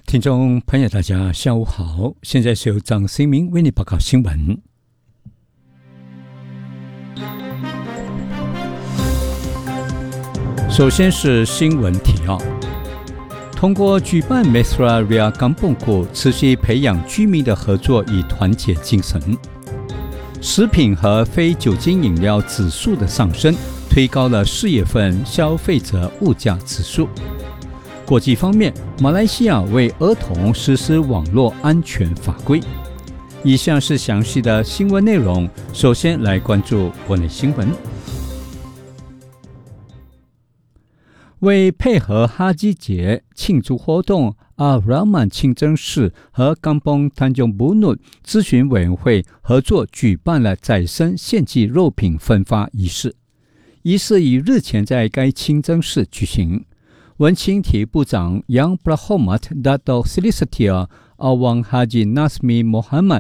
听众朋友大家下午好，现在是由张新明为你报告新闻。首先是新闻提要，通过举办 Mesra Ria Kampungku 持续培养居民的合作与团结精神。食品和非酒精饮料指数的上升推高了4月份消费者物价指数。国际方面，马来西亚为儿童实施网络安全法规。以下是详细的新闻内容，首先来关注国内新闻。为配合哈基节庆祝活动，阿拉曼清真寺和Kampung Tanjung Bunut 咨询委员会合作举办了再生献祭肉品分发仪式，仪式于日前在该清真寺举行。文青体部长 Yang Berhormat Dato' Sri Setia Awang Haji Nazmi Muhammad